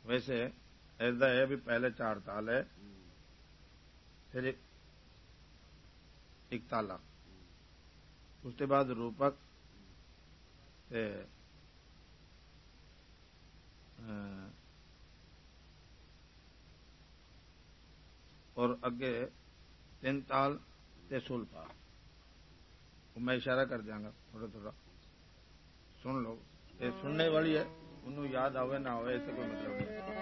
वैसे ऐसा है भी पहले 4 ताल है, फिर एक ताला, उसके बाद रूपक ते और अगे 3 ताल ते सुल्फा। मैं इशारा कर दियांगा थोड़ा थोड़ा, सुन लो। ये सुनने वाली है, उन्होंने याद आवे ना आवे ऐसे कोई मतलब नहीं है।